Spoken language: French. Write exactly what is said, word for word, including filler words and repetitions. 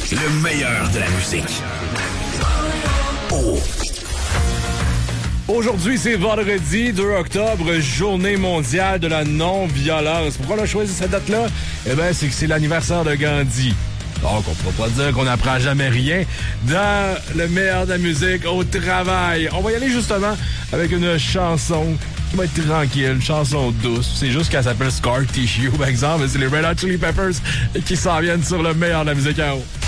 Le meilleur de la musique. Oh. Aujourd'hui, c'est vendredi deux octobre, journée mondiale de la non-violence. Pourquoi on a choisi cette date-là? Eh bien, c'est que c'est l'anniversaire de Gandhi. Donc, on ne peut pas dire qu'on n'apprend jamais rien dans le meilleur de la musique au travail. On va y aller justement avec une chanson qui va être tranquille, une chanson douce. C'est juste qu'elle s'appelle Scar Tissue, par exemple. C'est les Red Hot Chili Peppers qui s'en viennent sur le meilleur de la musique à haut.